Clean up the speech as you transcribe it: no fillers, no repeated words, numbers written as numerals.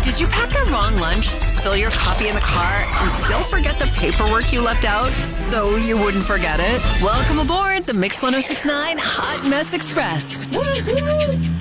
Did you pack the wrong lunch, spill your coffee in the car, and still forget the paperwork you left out so you wouldn't forget it? Welcome aboard the Mix 1069 Hot Mess Express. Woo-hoo!